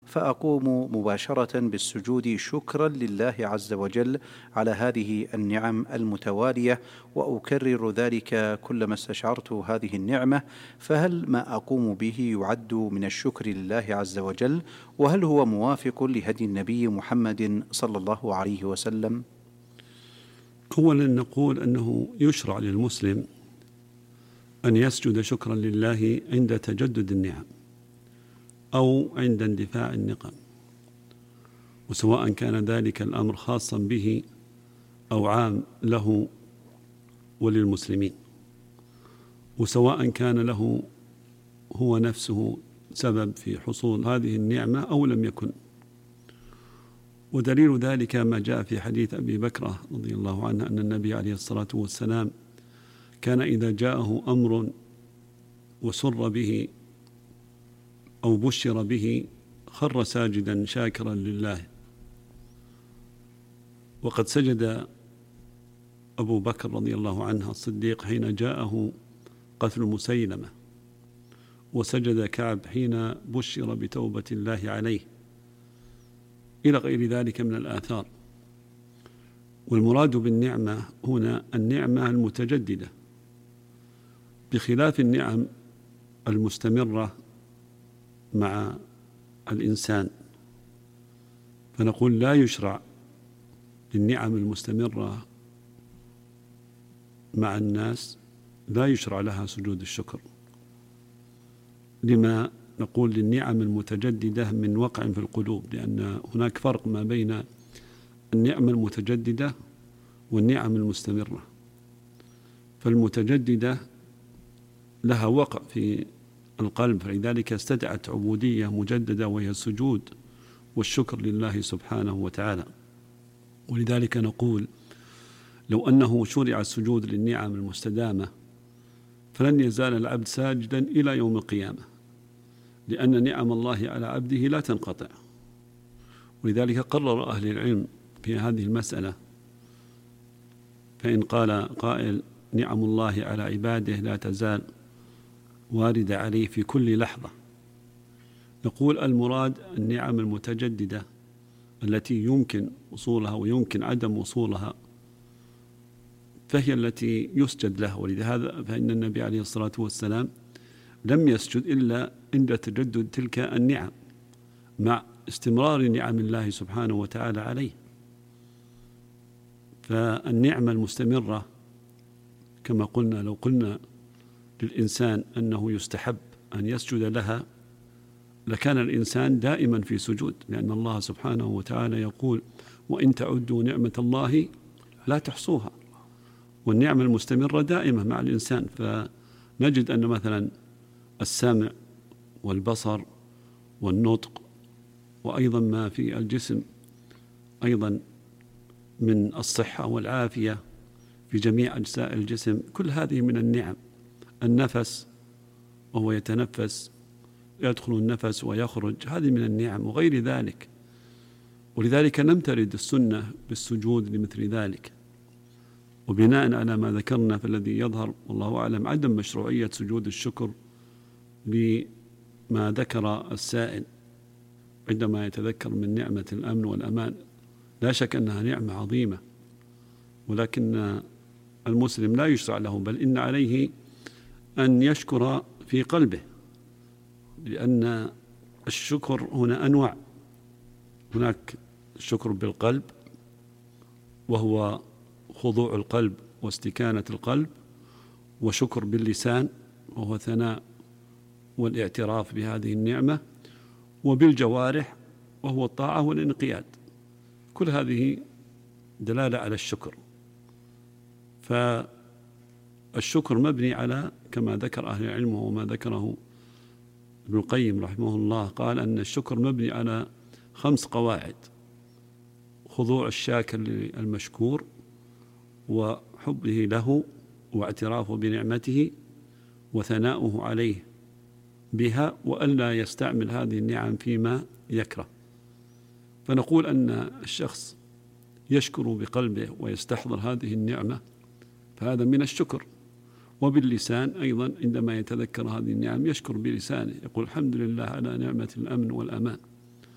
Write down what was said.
فأقوم مباشرة بالسجود شكرا لله عز وجل على هذه النعم المتوالية، وأكرر ذلك كلما استشعرت هذه النعمة. فهل ما أقوم به يعد من الشكر لله عز وجل؟ وهل هو موافق لهدي النبي محمد صلى الله عليه وسلم؟ أولا نقول أنه يشرع للمسلم أن يسجد شكرا لله عند تجدد النعم أو عند اندفاع النقم، وسواء كان ذلك الأمر خاصا به أو عام له وللمسلمين، وسواء كان له هو نفسه سبب في حصول هذه النعمة أو لم يكن. ودليل ذلك ما جاء في حديث أبي بكرة رضي الله عنه أن النبي عليه الصلاة والسلام كان إذا جاءه أمر وسر به أو بشر به خر ساجدا شاكرا لله. وقد سجد أبو بكر رضي الله عنه الصديق حين جاءه قتل مسيلمة، وسجد كعب حين بشر بتوبة الله عليه، إلى غير ذلك من الآثار. والمراد بالنعمة هنا النعمة المتجددة، بخلاف النعم المستمرة مع الإنسان. فنقول لا يشرع للنعم المستمرة مع الناس، لا يشرع لها سجود الشكر، لما نقول للنعم المتجددة من وقع في القلوب، لأن هناك فرق ما بين النعم المتجددة والنعم المستمرة. فالمتجددة لها وقع في القلب، فلذلك استدعت عبودية مجددة وهي السجود والشكر لله سبحانه وتعالى. ولذلك نقول لو أنه شرع السجود للنعم المستدامة فلن يزال العبد ساجدا إلى يوم القيامة، لأن نعم الله على عبده لا تنقطع. ولذلك قرر أهل العلم في هذه المسألة، فإن قال قائل نعم الله على عباده لا تزال واردة عليه في كل لحظة، نقول المراد النعم المتجددة التي يمكن وصولها ويمكن عدم وصولها، فهي التي يسجد له. ولهذا فإن النبي عليه الصلاة والسلام لم يسجد إلا عند تجدد تلك النعم مع استمرار نعم الله سبحانه وتعالى عليه. فالنعمة المستمرة كما قلنا، لو قلنا للإنسان أنه يستحب أن يسجد لها لكان الإنسان دائما في سجود، لأن الله سبحانه وتعالى يقول وإن تعدوا نعمة الله لا تحصوها. والنعمة المستمرة دائمة مع الإنسان، فنجد أن مثلا السمع والبصر والنطق وأيضا ما في الجسم أيضا من الصحة والعافية في جميع أجزاء الجسم، كل هذه من النعم. النفس وهو يتنفس، يدخل النفس ويخرج، هذه من النعم وغير ذلك. ولذلك لم ترد السنة بالسجود لمثل ذلك. وبناء على ما ذكرنا فالذي يظهر والله أعلم عدم مشروعية سجود الشكر لما ذكر السائل عندما يتذكر من نعمة الأمن والأمان. لا شك أنها نعمة عظيمة، ولكن المسلم لا يشرع له، بل إن عليه أن يشكر في قلبه، لأن الشكر هنا أنواع. هناك الشكر بالقلب وهو خضوع القلب واستكانة القلب، وشكر باللسان وهو ثناء والاعتراف بهذه النعمة، وبالجوارح وهو الطاعة والانقياد. كل هذه دلالة على الشكر. فالشكر مبني على كما ذكر أهل العلم وما ذكره ابن القيم رحمه الله، قال أن الشكر مبني على 5 قواعد: خضوع الشاكر للمشكور، وحبه له، واعترافه بنعمته، وثناؤه عليه بها، وألا يستعمل هذه النعم فيما يكره. فنقول أن الشخص يشكر بقلبه ويستحضر هذه النعمة، فهذا من الشكر. وباللسان أيضا عندما يتذكر هذه النعم يشكر بلسانه، يقول الحمد لله على نعمة الأمن والأمان.